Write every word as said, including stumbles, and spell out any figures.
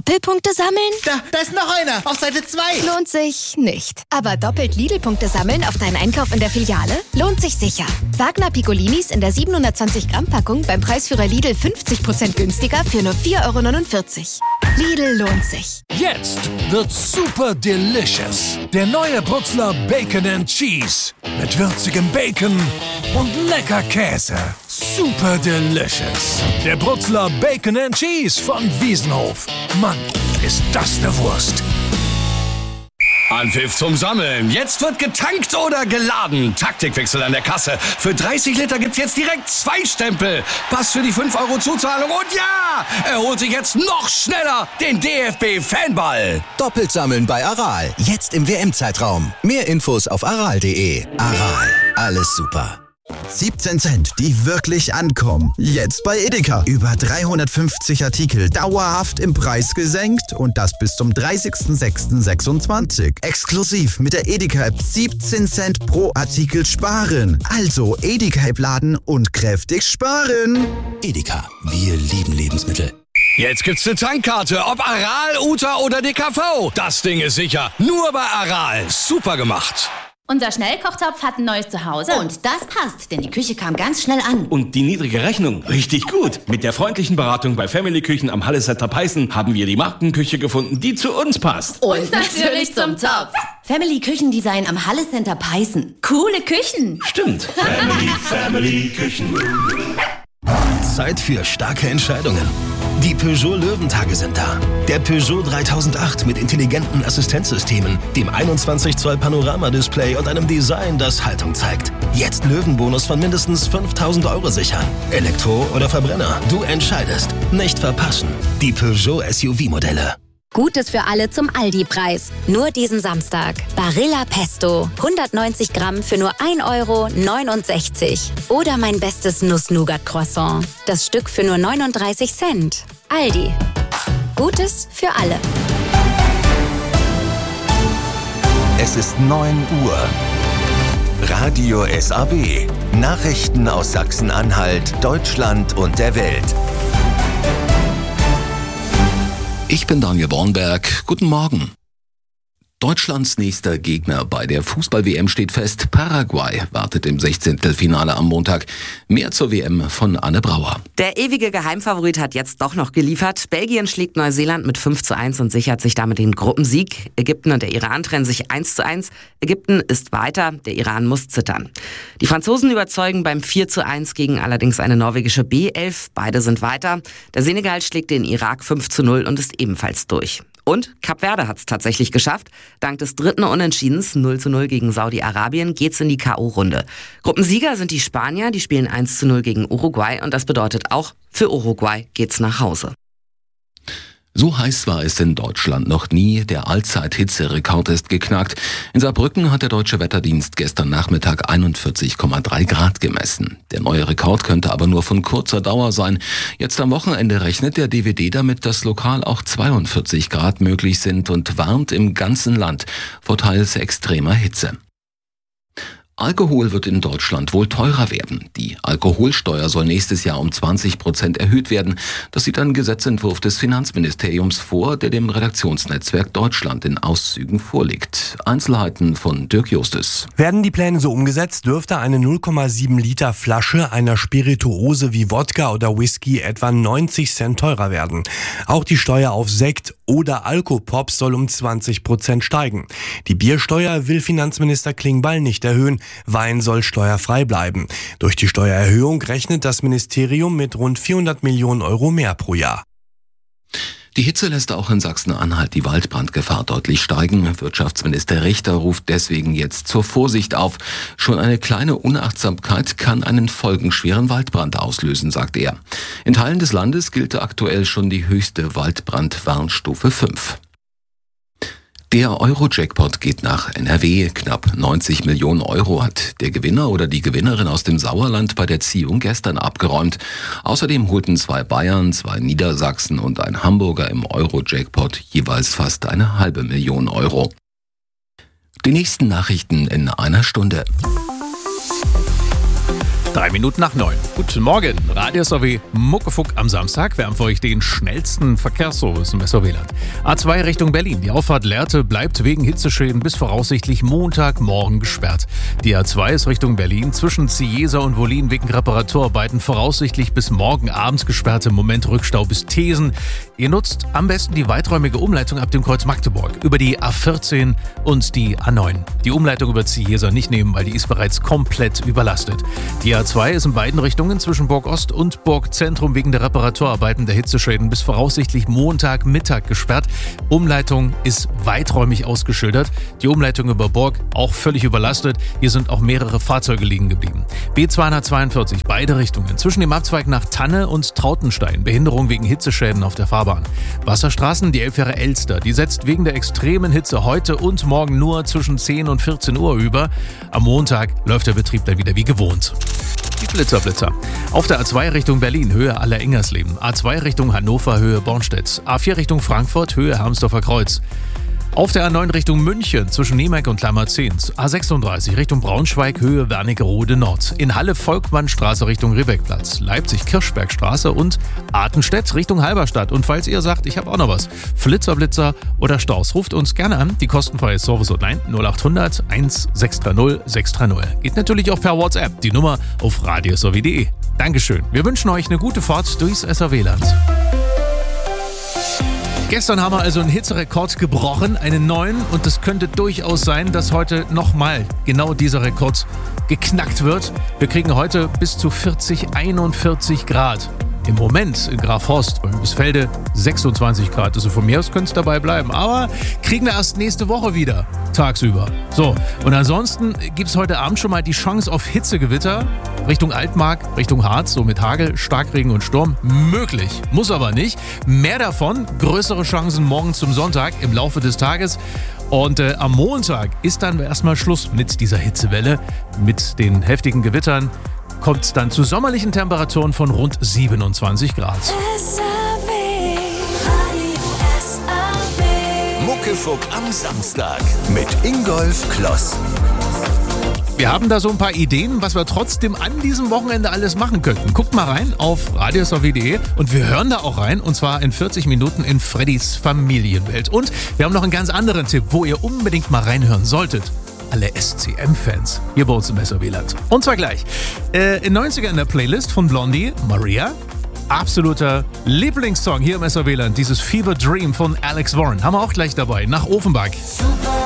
Doppelpunkte sammeln? Da, da ist noch einer, auf Seite zwei. Lohnt sich nicht. Aber doppelt Lidl-Punkte sammeln auf deinen Einkauf in der Filiale? Lohnt sich sicher. Wagner Piccolinis in der siebenhundertzwanzig Gramm Packung beim Preisführer Lidl fünfzig Prozent günstiger für nur vier Euro neunundvierzig. Lidl lohnt sich. Jetzt wird super delicious. Der neue Brutzler Bacon and Cheese. Mit würzigem Bacon und lecker Käse. Super delicious. Der Brutzler Bacon and Cheese von Wiesenhof. Mann, ist das eine Wurst. Anpfiff zum Sammeln. Jetzt wird getankt oder geladen. Taktikwechsel an der Kasse. Für dreißig Liter gibt's jetzt direkt zwei Stempel. Pass für die fünf Euro Zuzahlung. Und ja, er holt sich jetzt noch schneller den D F B-Fanball. Doppelt sammeln bei Aral. Jetzt im W M-Zeitraum. Mehr Infos auf aral punkt de. Aral. Alles super. siebzehn Cent, die wirklich ankommen. Jetzt bei Edeka. Über dreihundertfünfzig Artikel dauerhaft im Preis gesenkt und das bis zum dreißigsten sechsten sechsundzwanzig. Exklusiv mit der Edeka-App siebzehn Cent pro Artikel sparen. Also Edeka-App laden und kräftig sparen. Edeka, wir lieben Lebensmittel. Jetzt gibt's eine Tankkarte, ob Aral, Uta oder D K V. Das Ding ist sicher. Nur bei Aral. Super gemacht. Unser Schnellkochtopf hat ein neues Zuhause. Und das passt, denn die Küche kam ganz schnell an. Und die niedrige Rechnung, richtig gut. Mit der freundlichen Beratung bei Family Küchen am Hallesetter Peißen haben wir die Markenküche gefunden, die zu uns passt. Und natürlich zum Topf. Family Küchendesign am Hallecenter Peißen. Coole Küchen. Stimmt. Family, Family Küchen. Zeit für starke Entscheidungen. Die Peugeot Löwentage sind da. Der Peugeot dreitausendacht mit intelligenten Assistenzsystemen, dem einundzwanzig Zoll Panoramadisplay und einem Design, das Haltung zeigt. Jetzt Löwenbonus von mindestens fünftausend Euro sichern. Elektro oder Verbrenner, du entscheidest. Nicht verpassen. Die Peugeot S U V-Modelle. Gutes für alle zum Aldi-Preis. Nur diesen Samstag. Barilla Pesto. hundertneunzig Gramm für nur ein Euro neunundsechzig. Oder mein bestes Nuss-Nougat-Croissant. Das Stück für nur neununddreißig Cent. Aldi. Gutes für alle. Es ist neun Uhr. Radio S A W. Nachrichten aus Sachsen-Anhalt, Deutschland und der Welt. Ich bin Daniel Bornberg. Guten Morgen. Deutschlands nächster Gegner bei der Fußball-W M steht fest. Paraguay wartet im Sechzehntelfinale am Montag. Mehr zur W M von Anne Brauer. Der ewige Geheimfavorit hat jetzt doch noch geliefert. Belgien schlägt Neuseeland mit fünf zu eins und sichert sich damit den Gruppensieg. Ägypten und der Iran trennen sich eins zu eins. Ägypten ist weiter, der Iran muss zittern. Die Franzosen überzeugen beim vier zu eins gegen allerdings eine norwegische B elf. Beide sind weiter. Der Senegal schlägt den Irak fünf zu null und ist ebenfalls durch. Und Kap Verde hat es tatsächlich geschafft. Dank des dritten Unentschiedens null zu null gegen Saudi-Arabien geht's in die K O-Runde. Gruppensieger sind die Spanier, die spielen eins zu null gegen Uruguay und das bedeutet auch, für Uruguay geht's nach Hause. So heiß war es in Deutschland noch nie. Der Allzeit-Hitzerekord ist geknackt. In Saarbrücken hat der Deutsche Wetterdienst gestern Nachmittag einundvierzig Komma drei Grad gemessen. Der neue Rekord könnte aber nur von kurzer Dauer sein. Jetzt am Wochenende rechnet der D W D damit, dass lokal auch zweiundvierzig Grad möglich sind und warnt im ganzen Land vor teils extremer Hitze. Alkohol wird in Deutschland wohl teurer werden. Die Alkoholsteuer soll nächstes Jahr um zwanzig Prozent erhöht werden. Das sieht ein Gesetzentwurf des Finanzministeriums vor, der dem Redaktionsnetzwerk Deutschland in Auszügen vorliegt. Einzelheiten von Dirk Justus. Werden die Pläne so umgesetzt, dürfte eine null Komma sieben Liter Flasche einer Spirituose wie Wodka oder Whisky etwa neunzig Cent teurer werden. Auch die Steuer auf Sekt oder Alkopops soll um zwanzig Prozent steigen. Die Biersteuer will Finanzminister Klingbeil nicht erhöhen. Wein soll steuerfrei bleiben. Durch die Steuererhöhung rechnet das Ministerium mit rund vierhundert Millionen Euro mehr pro Jahr. Die Hitze lässt auch in Sachsen-Anhalt die Waldbrandgefahr deutlich steigen. Wirtschaftsminister Richter ruft deswegen jetzt zur Vorsicht auf. Schon eine kleine Unachtsamkeit kann einen folgenschweren Waldbrand auslösen, sagt er. In Teilen des Landes gilt aktuell schon die höchste Waldbrandwarnstufe fünf. Der Euro-Jackpot geht nach N R W. Knapp neunzig Millionen Euro hat der Gewinner oder die Gewinnerin aus dem Sauerland bei der Ziehung gestern abgeräumt. Außerdem holten zwei Bayern, zwei Niedersachsen und ein Hamburger im Euro-Jackpot jeweils fast eine halbe Million Euro. Die nächsten Nachrichten in einer Stunde. Drei Minuten nach neun. Guten Morgen, Radio S A W Muckefuck am Samstag. Wir haben für euch den schnellsten Verkehrsservice im S A W-Land. A zwei Richtung Berlin. Die Auffahrt Lehrte bleibt wegen Hitzeschäden bis voraussichtlich Montagmorgen gesperrt. Die A zwei ist Richtung Berlin zwischen Ciesa und Wollin wegen Reparaturarbeiten voraussichtlich bis morgen abends gesperrt. Im Moment Rückstau bis Thesen. Ihr nutzt am besten die weiträumige Umleitung ab dem Kreuz Magdeburg über die A vierzehn und die A neun. Die Umleitung über Ciesa nicht nehmen, weil die ist bereits komplett überlastet. Die A zwei ist in beiden Richtungen zwischen Burg Ost und Burg Zentrum wegen der Reparaturarbeiten der Hitzeschäden bis voraussichtlich Montagmittag gesperrt. Umleitung ist weiträumig ausgeschildert. Die Umleitung über Burg auch völlig überlastet. Hier sind auch mehrere Fahrzeuge liegen geblieben. B zweihundertzweiundvierzig, beide Richtungen. Zwischen dem Abzweig nach Tanne und Trautenstein. Behinderung wegen Hitzeschäden auf der Fahrbahn. Wasserstraßen, die Elbfähre Elster. Die setzt wegen der extremen Hitze heute und morgen nur zwischen zehn und vierzehn Uhr über. Am Montag läuft der Betrieb dann wieder wie gewohnt. Die Blitzer, Blitzer. Auf der A zwei Richtung Berlin, Höhe Aller-Ingersleben. A zwei Richtung Hannover, Höhe Bornstedt. A vier Richtung Frankfurt, Höhe Hermsdorfer Kreuz. Auf der A neun Richtung München zwischen Niemek und Lammerzehns. A sechsunddreißig Richtung Braunschweig, Höhe Wernigerode Nord. In Halle Volkmannstraße Richtung Ribbeckplatz. Leipzig Kirchbergstraße und Artenstedt Richtung Halberstadt. Und falls ihr sagt, ich habe auch noch was, Flitzer, Blitzer oder Staus, ruft uns gerne an. Die kostenfreie Service-Hotline null acht hundert eins sechs drei null sechs drei null. Geht natürlich auch per WhatsApp. Die Nummer auf radio s a w punkt de. Dankeschön. Wir wünschen euch eine gute Fahrt durchs S A W-Land. Gestern haben wir also einen Hitzerekord gebrochen, einen neuen, und es könnte durchaus sein, dass heute nochmal genau dieser Rekord geknackt wird. Wir kriegen heute bis zu vierzig, einundvierzig Grad. Im Moment in Grafhorst bei Bischofsfelde sechsundzwanzig Grad. Also von mir aus könnte es dabei bleiben. Aber kriegen wir erst nächste Woche wieder, tagsüber. So, und ansonsten gibt es heute Abend schon mal die Chance auf Hitzegewitter Richtung Altmark, Richtung Harz, so mit Hagel, Starkregen und Sturm. Möglich, muss aber nicht. Mehr davon, größere Chancen morgen zum Sonntag im Laufe des Tages. Und äh, am Montag ist dann erstmal Schluss mit dieser Hitzewelle, mit den heftigen Gewittern. Kommt dann zu sommerlichen Temperaturen von rund siebenundzwanzig Grad. Muckefuck am Samstag mit Ingolf Kloss. Wir haben da so ein paar Ideen, was wir trotzdem an diesem Wochenende alles machen könnten. Guckt mal rein auf radio s a w punkt de und wir hören da auch rein, und zwar in vierzig Minuten in Freddys Familienwelt. Und wir haben noch einen ganz anderen Tipp, wo ihr unbedingt mal reinhören solltet. Alle S C M-Fans hier bei uns im S A W-Land. Und zwar gleich. Äh, in neunziger in der Playlist von Blondie, Maria. Absoluter Lieblingssong hier im S A W-Land. Dieses Fever Dream von Alex Warren. Haben wir auch gleich dabei. Nach Offenbach. Super.